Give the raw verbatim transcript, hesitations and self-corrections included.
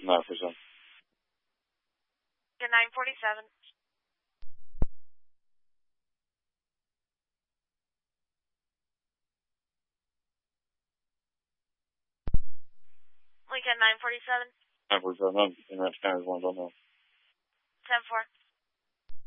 nine forty-seven. Lincoln nine forty-seven. Lincoln nine forty-seven. nine forty-seven, internet scanners one, don't know. ten four.